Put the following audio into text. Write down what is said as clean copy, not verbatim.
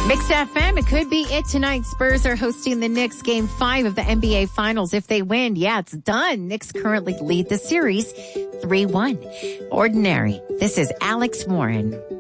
Mixed FM, it could be it tonight. Spurs are hosting the Knicks Game 5 of the NBA Finals. If they win, it's done. Knicks currently lead the series 3-1. Ordinary. This is Alex Warren.